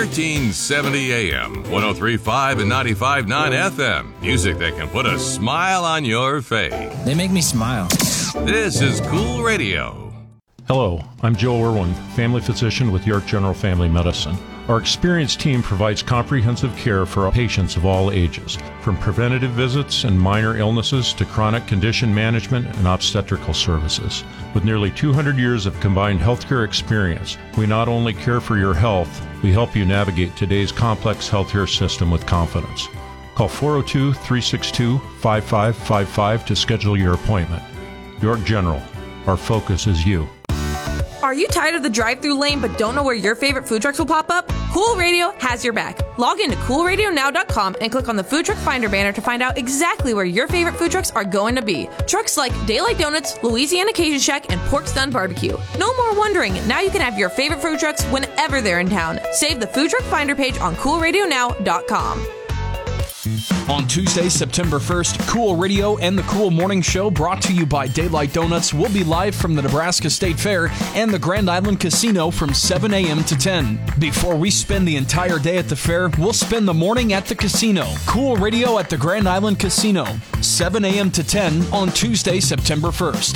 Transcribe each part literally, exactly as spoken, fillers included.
thirteen seventy A M, one oh three point five and ninety-five point nine F M. Music that can put a smile on your face. They make me smile. This is Cool Radio. Hello, I'm Joe Irwin, family physician with York General Family Medicine. Our experienced team provides comprehensive care for patients of all ages, from preventative visits and minor illnesses to chronic condition management and obstetrical services. With nearly two hundred years of combined healthcare experience, we not only care for your health, we help you navigate today's complex healthcare system with confidence. Call four oh two, three six two, five five five five to schedule your appointment. York General, our focus is you. Are you tired of the drive-thru lane but don't know where your favorite food trucks will pop up? Cool Radio has your back. Log into cool radio now dot com and click on the Food Truck Finder banner to find out exactly where your favorite food trucks are going to be. Trucks like Daylight Donuts, Louisiana Cajun Shack, and Pork Stun Barbecue. No more wondering. Now you can have your favorite food trucks whenever they're in town. Save the Food Truck Finder page on cool radio now dot com. On Tuesday, September first, Cool Radio and the Cool Morning Show, brought to you by Daylight Donuts, will be live from the Nebraska State Fair and the Grand Island Casino from seven a.m. to ten. Before we spend the entire day at the fair, we'll spend the morning at the casino. Cool Radio at the Grand Island Casino, seven a.m. to ten on Tuesday, September first.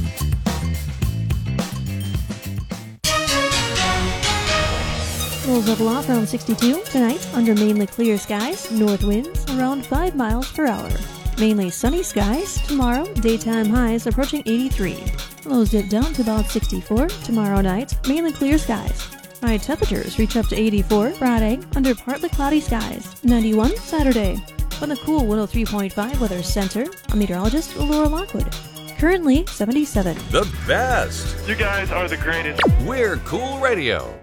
Lows level off around sixty-two. Tonight, under mainly clear skies, north winds around five miles per hour. Mainly sunny skies. Tomorrow, daytime highs approaching eighty-three. Lows dip down to about sixty-four. Tomorrow night, mainly clear skies. High temperatures reach up to eighty-four. Friday, under partly cloudy skies. ninety-one Saturday. From the cool one oh three point five Weather Center, I'm meteorologist Laura Lockwood. Currently seventy-seven. The best. You guys are the greatest. We're Cool Radio.